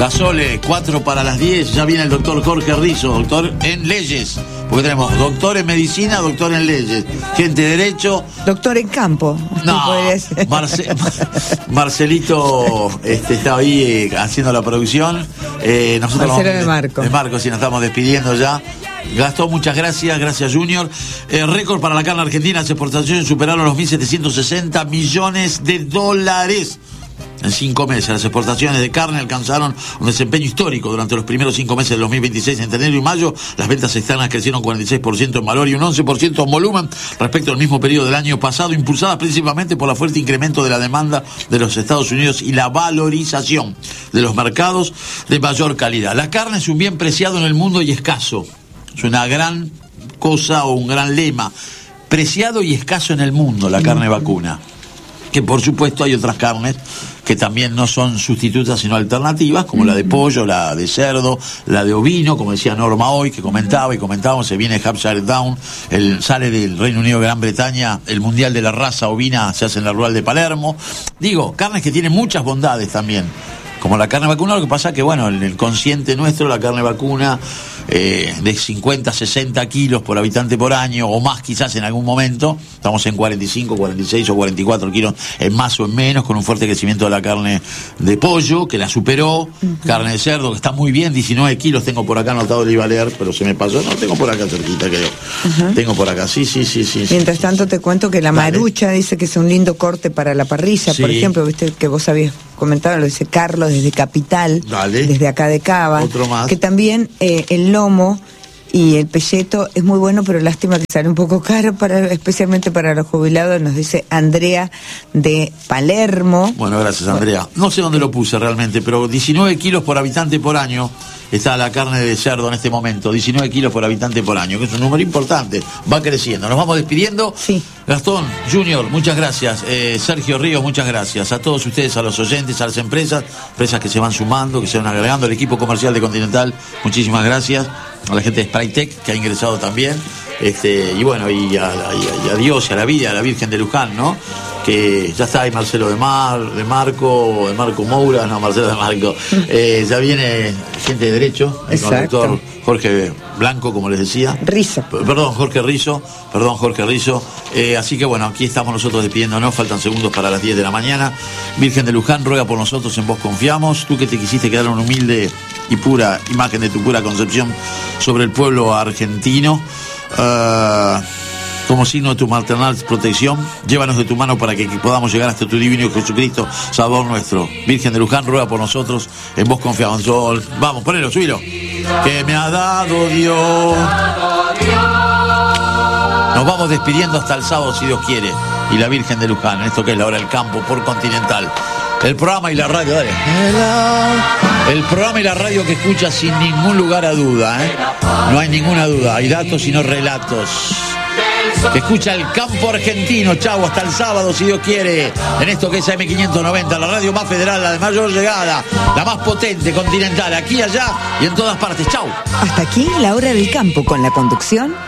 La Sole, 4 para las 10, ya viene el doctor Jorge Rizzo, doctor en leyes, porque tenemos doctor en medicina, doctor en leyes, gente de derecho. Doctor en campo. No, Marcelito está ahí haciendo la producción. Nosotros Marcelo de Marco. De Marco, sí, nos estamos despidiendo ya. Gastón, muchas gracias, gracias Junior. Récord para la carne argentina, las exportaciones superaron los 1.760 millones de dólares. En 5 meses, las exportaciones de carne alcanzaron un desempeño histórico durante los primeros 5 meses del 2026. Entre enero y mayo, las ventas externas crecieron 46% en valor y un 11% en volumen respecto al mismo periodo del año pasado, impulsadas principalmente por el fuerte incremento de la demanda de los Estados Unidos y la valorización de los mercados de mayor calidad. La carne es un bien preciado en el mundo y escaso. Es una gran cosa o un gran lema. Preciado y escaso en el mundo, la carne vacuna. Que por supuesto hay otras carnes que también no son sustitutas sino alternativas, como la de pollo, la de cerdo, la de ovino, como decía Norma hoy, que comentábamos, se viene Hampshire Down, sale del Reino Unido, Gran Bretaña, el mundial de la raza ovina se hace en la rural de Palermo. Digo, carnes que tienen muchas bondades también, como la carne vacuna. Lo que pasa que, bueno, en el consciente nuestro, la carne vacuna de 50, 60 kilos por habitante por año, o más quizás en algún momento, estamos en 45, 46 o 44 kilos, en más o en menos, con un fuerte crecimiento de la carne de pollo, que la superó, carne de cerdo, que está muy bien, 19 kilos, tengo por acá anotado, le iba a leer, pero se me pasó, no, tengo por acá cerquita, creo, tengo por acá, sí. Mientras tanto te cuento que la marucha dice que es un lindo corte para la parrilla, por ejemplo, viste que vos habías comentado, lo dice Carlos desde Capital, desde acá de Cava, otro más. Que también el lomo y el pelleto es muy bueno, pero lástima que sale un poco caro, especialmente para los jubilados, nos dice Andrea de Palermo. Bueno, gracias Andrea. No sé dónde lo puse realmente, pero 19 kilos por habitante por año está la carne de cerdo en este momento, 19 kilos por habitante por año, que es un número importante, va creciendo. Nos vamos despidiendo. Sí. Gastón, Junior, muchas gracias. Sergio Ríos, muchas gracias. A todos ustedes, a los oyentes, a las empresas que se van sumando, que se van agregando, al equipo comercial de Continental, muchísimas gracias. A la gente de Sprytec, que ha ingresado también. Y bueno, y a Dios, y a la vida, a la Virgen de Luján, ¿no? Que ya está ahí Marcelo de Marco Moura, no, Marcelo de Marco. Ya viene gente de derecho, el doctor Jorge Blanco, como les decía. Jorge Rizzo. Así que bueno, aquí estamos nosotros despidiéndonos, faltan segundos para las 10 de la mañana. Virgen de Luján, ruega por nosotros, en vos confiamos. Tú que te quisiste quedar una humilde y pura imagen de tu pura concepción sobre el pueblo argentino, como signo de tu maternal protección, llévanos de tu mano para que podamos llegar hasta tu divino Jesucristo, Salvador nuestro. Virgen de Luján, ruega por nosotros, en vos confiamos. Vamos, ponelo, subilo. Que me ha dado Dios. Nos vamos despidiendo hasta el sábado, si Dios quiere. Y la Virgen de Luján, en esto que es la hora del campo, por Continental. El programa y la radio, dale. El programa y la radio que escuchas sin ningún lugar a duda, No hay ninguna duda, hay datos y no relatos. Que escucha el campo argentino. Chau, hasta el sábado, si Dios quiere, en esto que es AM590, la radio más federal, la de mayor llegada, la más potente, Continental, aquí, allá y en todas partes. Chau. Hasta aquí la hora del campo, con la conducción